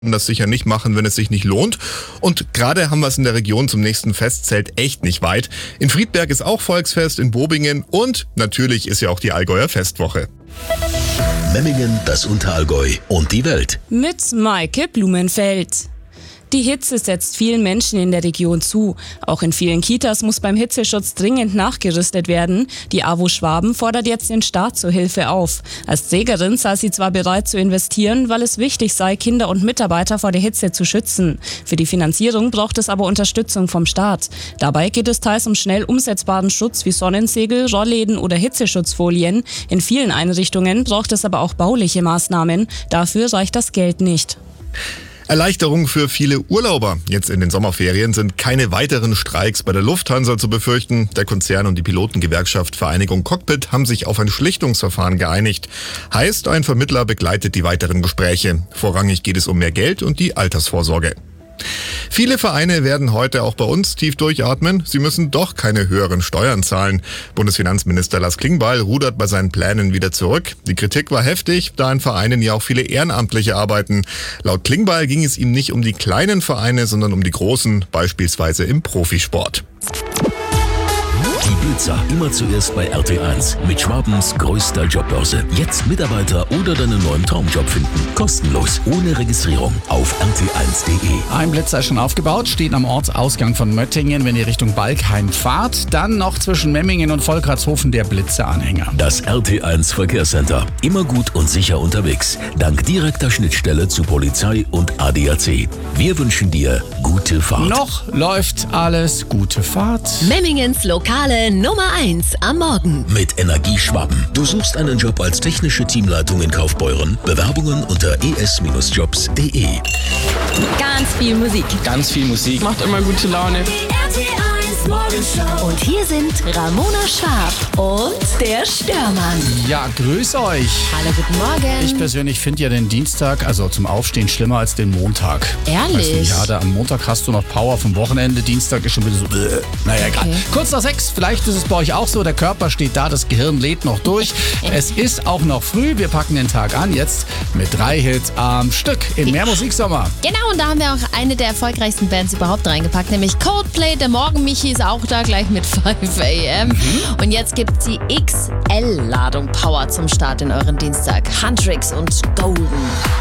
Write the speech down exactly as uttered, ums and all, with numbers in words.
das sicher nicht machen, wenn es sich nicht lohnt. Und gerade haben wir es in der Region zum nächsten Festzelt echt nicht weit. In Friedberg ist auch Volksfest, in Bobingen und natürlich ist ja auch die Allgäuer Festwoche. Memmingen, das Unterallgäu und die Welt. Mit Maike Blumenfeld. Die Hitze setzt vielen Menschen in der Region zu. Auch in vielen Kitas muss beim Hitzeschutz dringend nachgerüstet werden. Die A W O Schwaben fordert jetzt den Staat zur Hilfe auf. Als Trägerin sei sie zwar bereit zu investieren, weil es wichtig sei, Kinder und Mitarbeiter vor der Hitze zu schützen. Für die Finanzierung braucht es aber Unterstützung vom Staat. Dabei geht es teils um schnell umsetzbaren Schutz wie Sonnensegel, Rollläden oder Hitzeschutzfolien. In vielen Einrichtungen braucht es aber auch bauliche Maßnahmen. Dafür reicht das Geld nicht. Erleichterung für viele Urlauber. Jetzt in den Sommerferien sind keine weiteren Streiks bei der Lufthansa zu befürchten. Der Konzern und die Pilotengewerkschaft Vereinigung Cockpit haben sich auf ein Schlichtungsverfahren geeinigt. Heißt, ein Vermittler begleitet die weiteren Gespräche. Vorrangig geht es um mehr Geld und die Altersvorsorge. Viele Vereine werden heute auch bei uns tief durchatmen. Sie müssen doch keine höheren Steuern zahlen. Bundesfinanzminister Lars Klingbeil rudert bei seinen Plänen wieder zurück. Die Kritik war heftig, da in Vereinen ja auch viele Ehrenamtliche arbeiten. Laut Klingbeil ging es ihm nicht um die kleinen Vereine, sondern um die großen, beispielsweise im Profisport. Die Blitzer immer zuerst bei R T eins mit Schwabens größter Jobbörse. Jetzt Mitarbeiter oder deinen neuen Traumjob finden. Kostenlos, ohne Registrierung auf r t eins punkt de. Ein Blitzer ist schon aufgebaut, steht am Ortsausgang von Möttingen. Wenn ihr Richtung Balkheim fahrt, dann noch zwischen Memmingen und Volkratshofen der Blitzeranhänger. Das R T eins Verkehrscenter. Immer gut und sicher unterwegs. Dank direkter Schnittstelle zu Polizei und A D A C. Wir wünschen dir gute Fahrt. Noch läuft alles. Gute Fahrt. Memmingens lokale Nummer eins am Morgen. Mit Energie Schwaben. Du suchst einen Job als technische Teamleitung in Kaufbeuren? Bewerbungen unter e s jobs punkt de. Ganz viel Musik. Ganz viel Musik. Macht immer gute Laune. R T eins Morgenshow. Und hier sind Ramona Schwab und der Störmann. Ja, grüß euch. Hallo, guten Morgen. Ich persönlich finde ja den Dienstag, also zum Aufstehen, schlimmer als den Montag. Ehrlich? Weißt du, ja, da am Montag hast du noch Power vom Wochenende, Dienstag ist schon wieder so, äh, naja, egal. Okay. Kurz nach sechs, vielleicht ist es bei euch auch so, der Körper steht da, das Gehirn lädt noch durch. Es ist auch noch früh, wir packen den Tag an, jetzt mit drei Hits am Stück in Mehr Musiksommer. Genau, und da haben wir auch eine der erfolgreichsten Bands überhaupt reingepackt, nämlich Coldplay. Der Morgen-Michi ist auch da, gleich mit fünf a m. Mhm. Und jetzt gibt's die X L-Ladung Power zum Start in euren Dienstag. Huntrix und Golden.